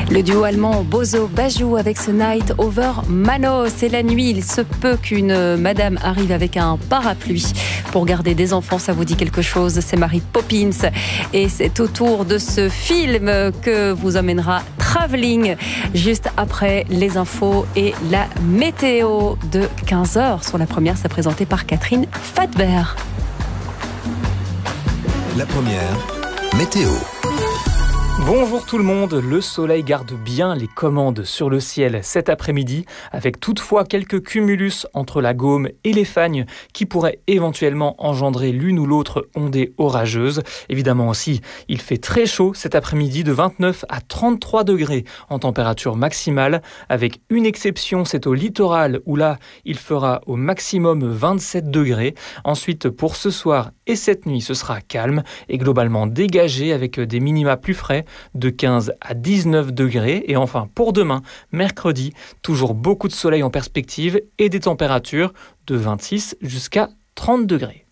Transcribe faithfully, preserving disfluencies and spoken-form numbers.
Le duo allemand Bozo Bajou avec ce Night Over Mano. C'est la nuit, il se peut qu'une madame arrive avec un parapluie pour garder des enfants. Ça vous dit quelque chose? C'est Mary Poppins. Et c'est autour de ce film que vous emmènera Travelling juste après les infos et la météo de quinze heures. Sur la première, c'est présenté par Catherine Fatbert. La première, météo. Bonjour tout le monde, le soleil garde bien les commandes sur le ciel cet après-midi, avec toutefois quelques cumulus entre la Gaume et les Fagnes qui pourraient éventuellement engendrer l'une ou l'autre ondée orageuse. Évidemment aussi, il fait très chaud cet après-midi de vingt-neuf à trente-trois degrés en température maximale, avec une exception, c'est au littoral où là, il fera au maximum vingt-sept degrés. Ensuite, pour ce soir et cette nuit, ce sera calme et globalement dégagé avec des minima plus frais de quinze à dix-neuf degrés. Et enfin, pour demain, mercredi, toujours beaucoup de soleil en perspective et des températures de vingt-six jusqu'à trente degrés.